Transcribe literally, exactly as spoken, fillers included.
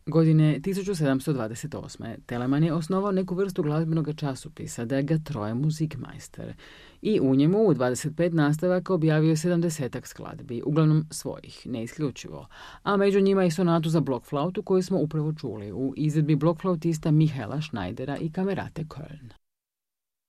Godine tisuću sedamsto dvadeset osme. Telemann je osnovao neku vrstu glazbenog časopisa, da ga Troje Musikmeister, i u njemu u dvadeset pet nastavaka objavio je sedamdesetak skladbi, uglavnom svojih, ne isključivo, a među njima i sonatu za blokflautu koju smo upravo čuli u izvedbi blokflautista Michaela Schneidera i Kamerate Köln.